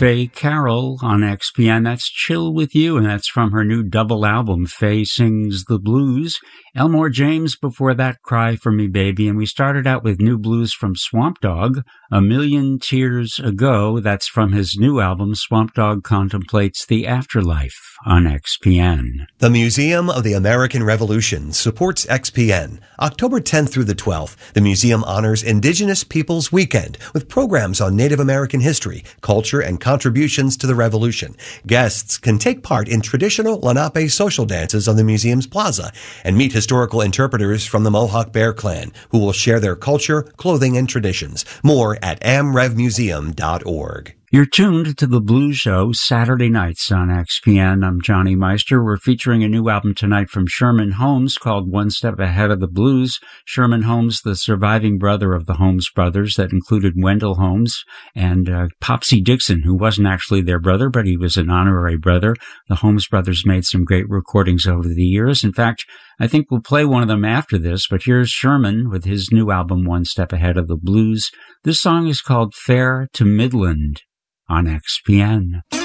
Faye Carroll on XPN. That's Chill With You, and that's from her new double album, Faye Sings the Blues. Elmore James before that, Cry For Me Baby. And we started out with new blues from Swamp Dogg, A Million Tears Ago. That's from his new album, Swamp Dogg Contemplates the Afterlife on XPN. The Museum of the American Revolution supports XPN. October 10th through the 12th, the museum honors Indigenous Peoples Weekend with programs on Native American history, culture, and contributions to the revolution. Guests can take part in traditional Lenape social dances on the museum's plaza and meet historical interpreters from the Mohawk Bear Clan who will share their culture, clothing, and traditions. More at amrevmuseum.org. You're tuned to The Blues Show, Saturday nights on XPN. I'm Johnny Meister. We're featuring a new album tonight from Sherman Holmes called One Step Ahead of the Blues. Sherman Holmes, the surviving brother of the Holmes brothers that included Wendell Holmes and Popsy Dixon, who wasn't actually their brother, but he was an honorary brother. The Holmes brothers made some great recordings over the years. In fact, I think we'll play one of them after this, but here's Sherman with his new album, One Step Ahead of the Blues. This song is called Fair to Midland on XPN.